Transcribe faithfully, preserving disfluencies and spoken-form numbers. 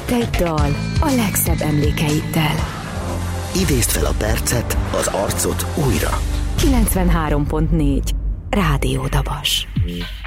Egy dal a legszebb emlékeiddel. Idézd fel a percet, az arcot újra. kilencvenhárom pont négy Rádió Dabas.